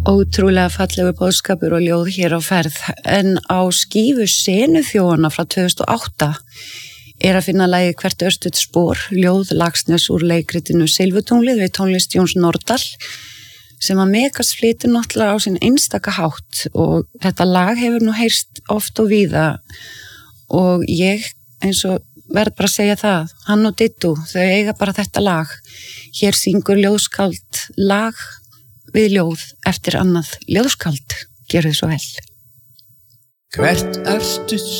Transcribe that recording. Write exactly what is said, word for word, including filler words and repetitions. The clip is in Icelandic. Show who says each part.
Speaker 1: Ótrúlega fallegur boðskapur og ljóð hér á ferð, en á skífu Senuþjófanna frá tvö þúsund og átta er að finna lagið Hvert örstutt spor, ljóð Laxness úr leikritinu Silfutunglið við tónlist Jóns Nordal, sem að Megas flytur náttúrulega á sinn einstaka hátt, og þetta lag hefur nú heyrst oft og víða, og ég eins og verð bara að segja það, hann og Dittu, þau eiga bara þetta lag. Hér syngur ljóðskáld lag við ljóð eftir annað ljóðskáld. Gjörðu svo vel.
Speaker 2: Hvert örstutt